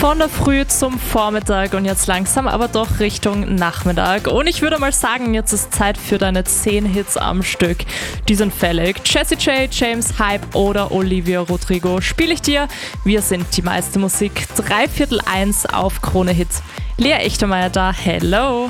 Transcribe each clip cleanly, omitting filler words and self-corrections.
Von der Früh zum Vormittag und jetzt langsam aber doch Richtung Nachmittag. Und ich würde mal sagen, jetzt ist Zeit für deine 10 Hits am Stück. Die sind fällig. Jessie J, James Hype oder Olivia Rodrigo spiele ich dir. Wir sind die meiste Musik. 1:15 auf Krone Hit. Lea Echtermeier da. Hello.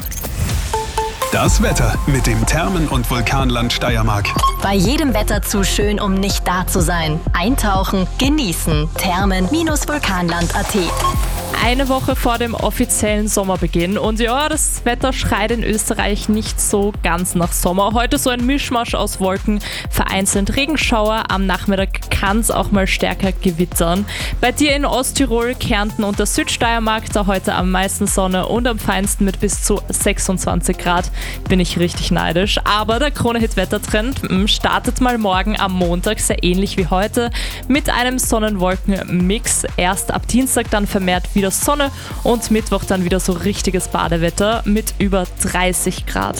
Das Wetter mit dem Thermen- und Vulkanland Steiermark. Bei jedem Wetter zu schön, um nicht da zu sein. Eintauchen, genießen. Thermen-vulkanland.at. Eine Woche vor dem offiziellen Sommerbeginn und ja, das Wetter schreit in Österreich nicht so ganz nach Sommer. Heute so ein Mischmasch aus Wolken, vereinzelt Regenschauer, am Nachmittag kann es auch mal stärker gewittern. Bei dir in Osttirol, Kärnten und der Südsteiermark da heute am meisten Sonne und am feinsten mit bis zu 26 Grad. Bin ich richtig neidisch. Aber der Krone-Hit-Wettertrend startet mal morgen am Montag, sehr ähnlich wie heute, mit einem Sonnen-Wolken-Mix. Erst ab Dienstag dann vermehrt wieder Sonne und Mittwoch dann wieder so richtiges Badewetter mit über 30 Grad.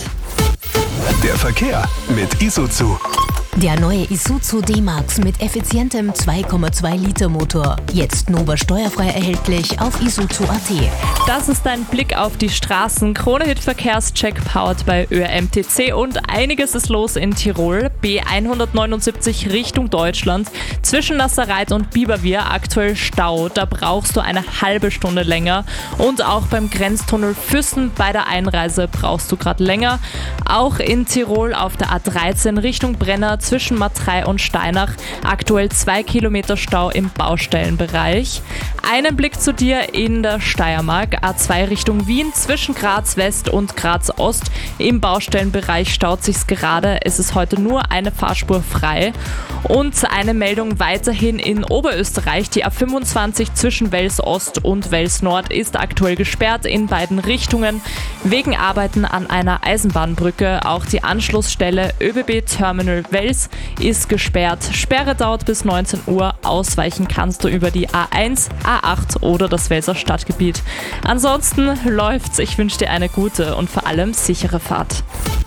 Der Verkehr mit Isuzu. Der neue Isuzu D-Max mit effizientem 2,2 Liter Motor. Jetzt Nova steuerfrei erhältlich auf isuzu.at. Das ist ein Blick auf die Straßen. Krone-Hit Verkehrscheck powered bei ÖMTC und einiges ist los in Tirol. B179 Richtung Deutschland. Zwischen Nasserreit und Biberwier aktuell Stau. Da brauchst du eine halbe Stunde länger. Und auch beim Grenztunnel Füssen bei der Einreise brauchst du gerade länger. Auch in Tirol auf der A13 Richtung Brenner zwischen Matrei und Steinach. Aktuell 2 Kilometer Stau im Baustellenbereich. Einen Blick zu dir in der Steiermark. A2 Richtung Wien zwischen Graz West und Graz Ost. Im Baustellenbereich staut sich's gerade. Es ist heute nur eine Fahrspur frei. Und eine Meldung weiterhin in Oberösterreich. Die A25 zwischen Wels Ost und Wels Nord ist aktuell gesperrt in beiden Richtungen wegen Arbeiten an einer Eisenbahnbrücke. Auch die Anschlussstelle ÖBB Terminal Wels ist gesperrt. Sperre dauert bis 19 Uhr. Ausweichen kannst du über die A1, A8 oder das Welser Stadtgebiet. Ansonsten läuft's. Ich wünsche dir eine gute und vor allem sichere Fahrt.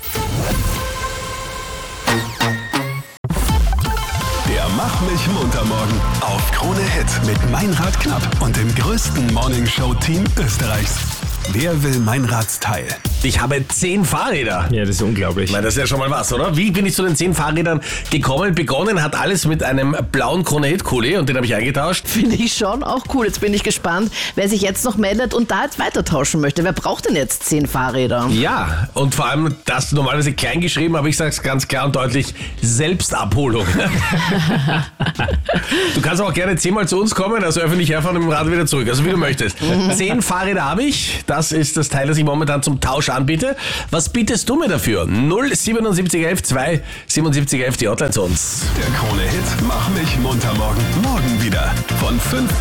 Der Mach mich munter morgen auf Krone Hit mit Meinrad Knapp und dem größten Morningshow-Team Österreichs. Wer will Meinrads Teil? Ich habe 10 Fahrräder. Ja, das ist unglaublich. Ich meine, das ist ja schon mal was, oder? Wie bin ich zu den 10 Fahrrädern gekommen? Begonnen hat alles mit einem blauen Krone-Hit-Kuli und den habe ich eingetauscht. Finde ich schon auch cool. Jetzt bin ich gespannt, wer sich jetzt noch meldet und da jetzt weiter tauschen möchte. Wer braucht denn jetzt 10 Fahrräder? Ja, und vor allem das normalerweise klein geschrieben, aber ich sage es ganz klar und deutlich, Selbstabholung. Du kannst auch gerne 10-mal zu uns kommen, also öffentlich herfahren und mit dem Rad wieder zurück, also wie du möchtest. 10 Fahrräder habe ich, das ist das Teil, das ich momentan zum Tausch anbiete. Was bietest du mir dafür? 07711 2 7711 die Hotline zu uns. Der Krone Hit Mach mich munter morgen. Morgen wieder von 5